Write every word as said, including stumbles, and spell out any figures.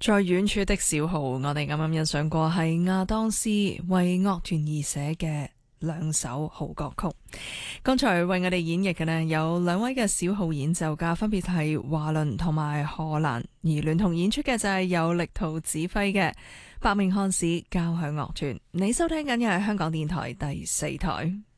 在遠處的小號，我哋啱啱欣賞過係亞當斯為樂團而寫嘅兩首好歌曲。剛才為我哋演繹嘅呢，有兩位嘅小號演奏家，分別係華倫同埋荷蘭，而聯同演出嘅就係由力圖指揮嘅伯明翰市交響樂團。你收聽緊嘅係香港電台第四台。